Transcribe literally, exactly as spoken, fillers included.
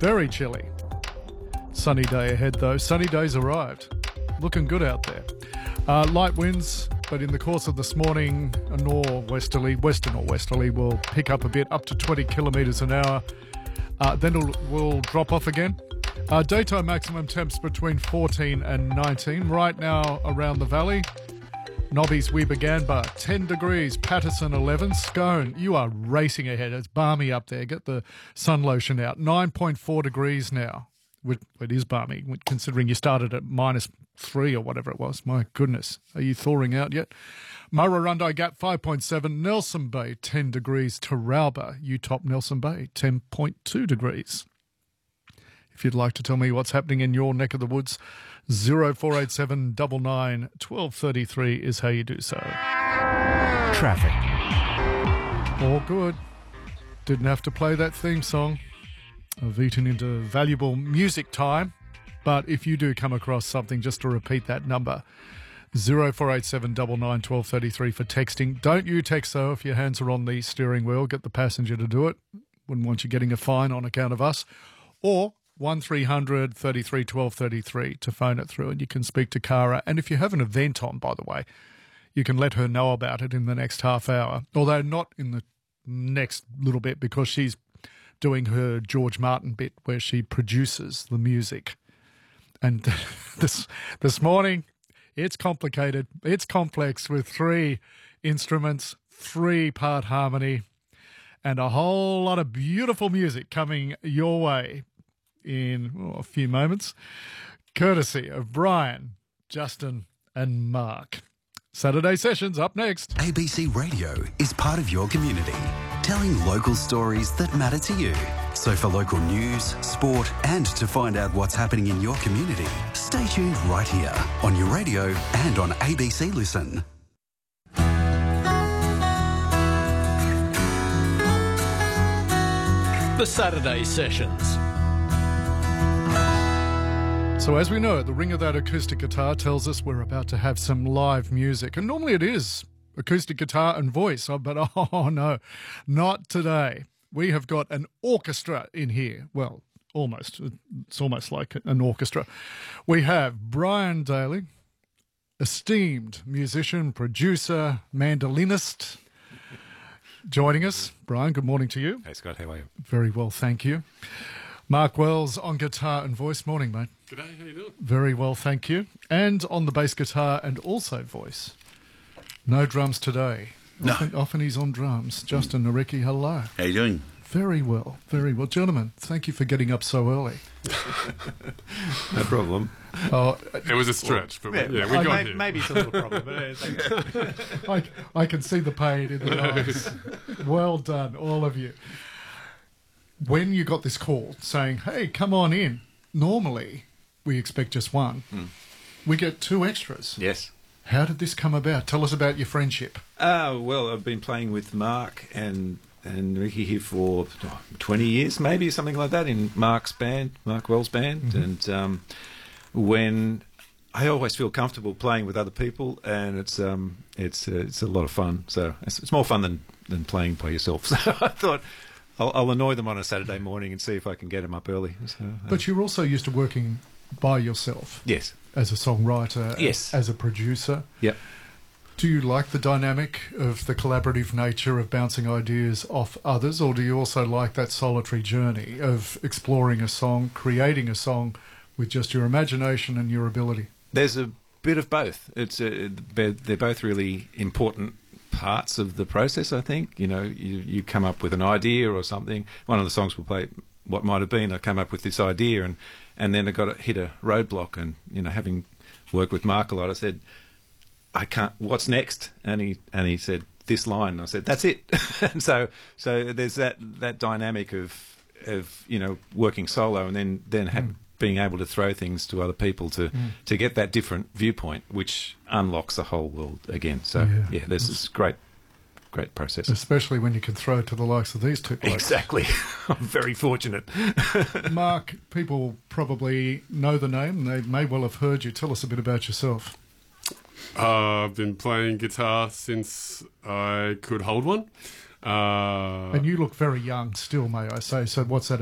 Very chilly. Sunny day ahead though. Sunny days arrived. Looking good out there. Uh, light winds, but in the course of this morning, a norwesterly, western or westerly will pick up a bit, up to twenty kilometres an hour. Uh, then it will drop off again. Uh, daytime maximum temps between fourteen and nineteen. Right now around the valley, Nobby's Weeberganba, ten degrees, Patterson eleven, Scone, you are racing ahead. It's balmy up there. Get the sun lotion out. nine point four degrees now. It is balmy, considering you started at minus three or whatever it was. My goodness. Are you thawing out yet? Murrurundi Gap, five point seven. Nelson Bay, ten degrees. Taralba, you top Nelson Bay, ten point two degrees. If you'd like to tell me what's happening in your neck of the woods, zero four eight seven nine nine one two three three is how you do so. Traffic. All good. Didn't have to play that theme song. I've eaten into valuable music time, but if you do come across something, just to repeat that number, zero four eight seven nine nine one two three three for texting. Don't you text, though, if your hands are on the steering wheel. Get the passenger to do it. Wouldn't want you getting a fine on account of us. Or one three hundred thirty-three twelve thirty-three to phone it through, and you can speak to Cara. And if you have an event on, by the way, you can let her know about it in the next half hour, although not in the next little bit, because she's doing her George Martin bit where she produces the music. And this this morning, it's complicated. It's complex with three instruments, three-part harmony, and a whole lot of beautiful music coming your way in oh, a few moments, courtesy of Brian, Justin and Mark. Saturday Sessions up next. A B C Radio is part of your community, telling local stories that matter to you. So for local news, sport and to find out what's happening in your community, stay tuned right here on your radio and on A B C Listen. The Saturday Sessions. So as we know, the ring of that acoustic guitar tells us we're about to have some live music. And normally it is acoustic guitar and voice, but oh no, not today. We have got an orchestra in here. Well, almost. It's almost like an orchestra. We have Brian Daly, esteemed musician, producer, mandolinist, joining us. Brian, good morning to you. Hey Scott, how are you? Very well, thank you. Mark Wells on guitar and voice. Morning, mate. G'day, how you doing? Very well, thank you. And on the bass guitar and also voice. No drums today. No. Often, often he's on drums. Justin Nariki, hello. How you doing? Very well, very well. Gentlemen, thank you for getting up so early. No problem. Oh, It was a stretch, but we, yeah, we Oh, got may- here. Maybe it's a little problem, but it is. I, I can see the pain in the eyes. Well done, all of you. When you got this call saying, hey, come on in, normally we expect just one. Mm. We get two extras. Yes. How did this come about? Tell us about your friendship. Uh, well, I've been playing with Mark and and Ricky here for oh, twenty years, maybe, something like that, in Mark's band, Mark Wells' band. Mm-hmm. And um, when I always feel comfortable playing with other people, and it's um, it's uh, it's a lot of fun. So it's, it's more fun than, than playing by yourself. So I thought I'll, I'll annoy them on a Saturday morning and see if I can get them up early. So, uh, But you're also used to working by yourself yes. as a songwriter, Yes. as a producer. Yep. Do you like the dynamic of the collaborative nature of bouncing ideas off others, or do you also like that solitary journey of exploring a song, creating a song with just your imagination and your ability? There's a bit of both. It's uh they're, they're both really important parts of the process, I think. You know, you, you come up with an idea or something. One of the songs we'll play, What Might Have Been, I came up with this idea, and, and then I got to hit a roadblock. And, you know, having worked with Mark a lot, I said, I can't, what's next? And he and he said, this line. And I said, that's it. And so so there's that, that dynamic of, of, you know, working solo and then, then ha- Mm. being able to throw things to other people to, Mm. to get that different viewpoint, which unlocks the whole world again. So, Yeah. yeah, there's this great, great process. Especially when you can throw it to the likes of these two blokes. Exactly. I'm very fortunate. Mark, people probably know the name, and they may well have heard you. Tell us a bit about yourself. Uh, I've been playing guitar since I could hold one. Uh, And you look very young still, may I say. So what's that,